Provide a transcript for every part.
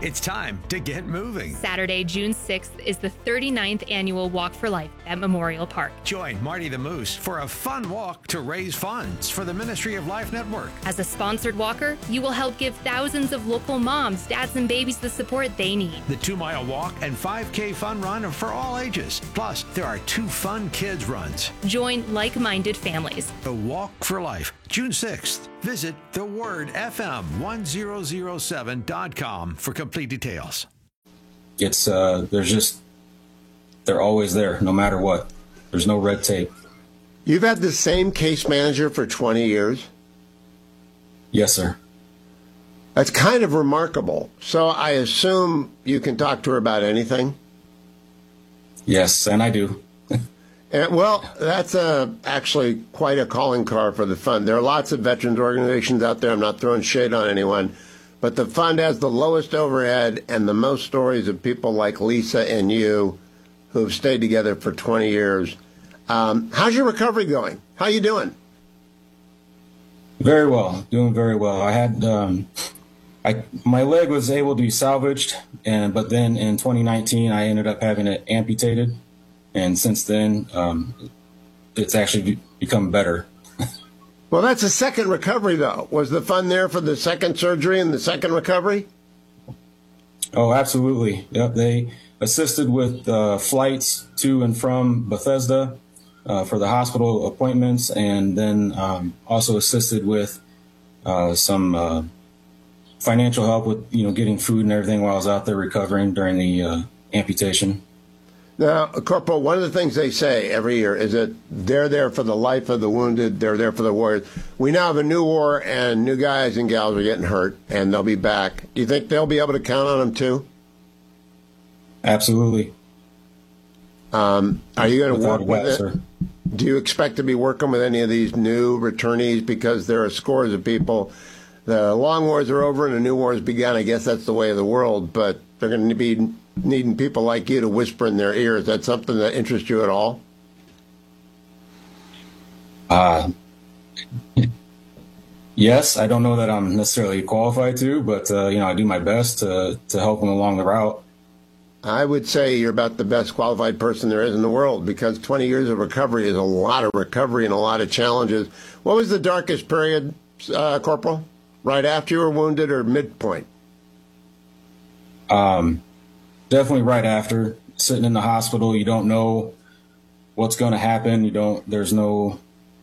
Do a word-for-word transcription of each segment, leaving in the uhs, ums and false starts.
It's time to get moving. Saturday, June sixth is the thirty-ninth annual Walk for Life at Memorial Park. Join Marty the Moose for a fun walk to raise funds for the Ministry of Life Network. As a sponsored walker, you will help give thousands of local moms, dads, and babies the support they need. The two-mile walk and five K fun run are for all ages. Plus, there are two fun kids runs. Join like-minded families. The Walk for Life, June sixth. Visit the word F M one thousand seven dot com for complete details. It's, uh, there's just, they're always there, no matter what. There's no red tape. You've had the same case manager for twenty years? Yes, sir. That's kind of remarkable. So I assume you can talk to her about anything? Yes, and I do. And, well, that's uh, actually quite a calling card for the fund. There are lots of veterans organizations out there. I'm not throwing shade on anyone. But the fund has the lowest overhead and the most stories of people like Lisa and you who have stayed together for twenty years. Um, how's your recovery going? How you doing? Very well. Doing very well. I had um, I my leg was able to be salvaged, and but then in twenty nineteen I ended up having it amputated. And since then, um, it's actually become better. Well, that's a second recovery, though. Was the fund there for the second surgery and the second recovery? Oh, absolutely. Yep, they assisted with uh, flights to and from Bethesda uh, for the hospital appointments, and then um, also assisted with uh, some uh, financial help with, you know, getting food and everything while I was out there recovering during the uh, amputation. Now, Corporal, one of the things they say every year is that they're there for the life of the wounded, they're there for the warriors. We now have a new war, and new guys and gals are getting hurt, and they'll be back. Do you think they'll be able to count on them, too? Absolutely. Um, are you going to work with it? Sir. Do you expect to be working with any of these new returnees? Because there are scores of people. The long wars are over and the new wars began. I guess that's the way of the world, but they're going to be needing people like you to whisper in their ears. Is that something that interests you at all? Uh, yes, I don't know that I'm necessarily qualified to, but, uh, you know, I do my best to, to help them along the route. I would say you're about the best qualified person there is in the world, because twenty years of recovery is a lot of recovery and a lot of challenges. What was the darkest period, uh, Corporal? Right after you were wounded or midpoint? Um, definitely right after. Sitting in the hospital, you don't know what's going to happen. You don't, there's no,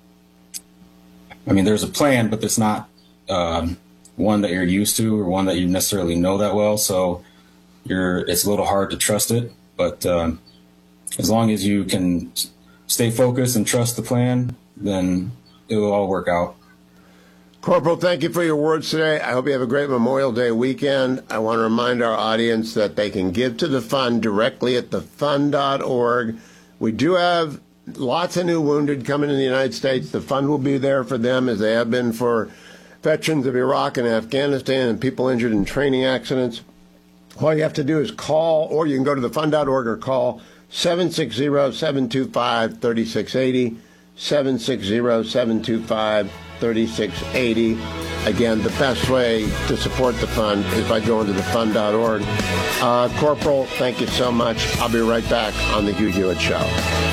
I mean, there's a plan, but it's not um, one that you're used to or one that you necessarily know that well. So you're, it's a little hard to trust it. But um, as long as you can stay focused and trust the plan, then it will all work out. Corporal, thank you for your words today. I hope you have a great Memorial Day weekend. I want to remind our audience that they can give to the fund directly at the fund dot org. We do have lots of new wounded coming in the United States. The fund will be there for them, as they have been for veterans of Iraq and Afghanistan and people injured in training accidents. All you have to do is call, or you can go to the fund dot org or call seven six zero, seven two five, three six eight zero, seven six zero, seven two five, three six eight zero. Again, the best way to support the fund is by going to the fund dot org. Uh, Corporal, thank you so much. I'll be right back on the Hugh Hewitt Show.